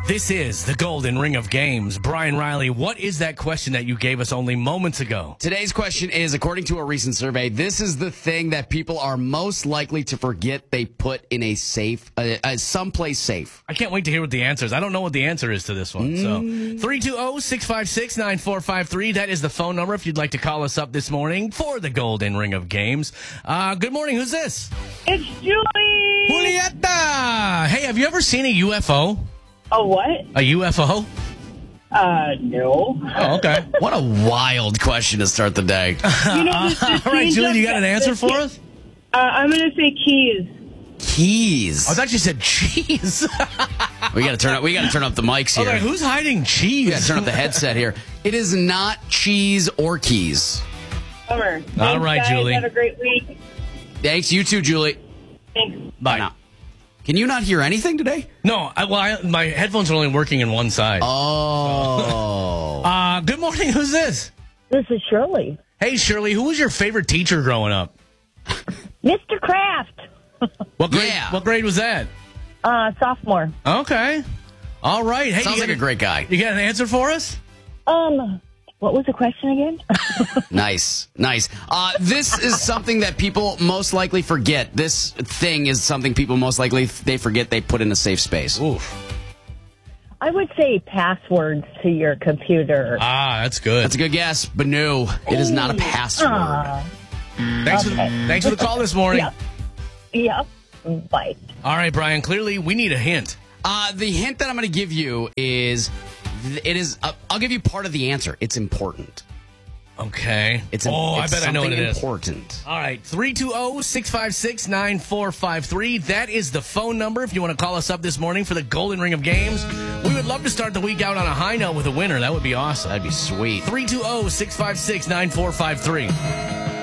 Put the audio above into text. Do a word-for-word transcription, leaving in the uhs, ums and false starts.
This is the Golden Ring of Games. Brian Riley, what is that question that you gave us only moments ago? Today's question is, according to a recent survey, this is the thing that people are most likely to forget they put in a safe, uh, uh, someplace safe. I can't wait to hear what the answer is. I don't know what the answer is to this one. Mm. So three two zero, six five six, nine four five three. That is the phone number if you'd like to call us up this morning for the Golden Ring of Games. Uh, good morning. Who's this? It's Julie. Julieta. Hey, have you ever seen a U F O? A what? A U F O? Uh, no. Oh, okay. What a wild question to start the day. You know, this, this All right, change Julie, up- you got an answer this- for us? Uh, I'm going to say keys. Keys. I thought you said cheese. We got to turn up. We got to turn up the mics I was here. like, who's hiding cheese? We got to turn up the headset here. It is not cheese or keys. Bummer. Thanks, All right, guys. Julie. Have a great week. Thanks, you too, Julie. Thanks. Bye. Now, can you not hear anything today? No, I, well, I, my headphones are only working in one side. Oh. Uh, good morning. Who's this? This is Shirley. Hey, Shirley, who was your favorite teacher growing up? Mister Kraft, What grade, Yeah. what grade was that? uh, sophomore. Okay. All right. Hey, Sounds you like got a great guy. You got an answer for us? Um, what was the question again? Nice, nice. Uh, this is something that people most likely forget. This thing is something people most likely they forget they put in a safe space. Oof. I would say passwords to your computer. Ah, that's good. That's a good guess, but no, it is not a password. Aw, thanks, for, okay. thanks for the call this morning. Yep. Yep. Bye. All right, Brian, clearly we need a hint. Uh, the hint that I'm going to give you is, it is. Uh, I'll give you part of the answer. It's important. Okay. It's a, oh, it's I bet I know what something it is. important. All right, three two zero, six five six, nine four five three. That is the phone number if you want to call us up this morning for the Golden Ring of Games. We would love to start the week out on a high note with a winner. That would be awesome. That'd be sweet. three two zero, six five six, nine four five three.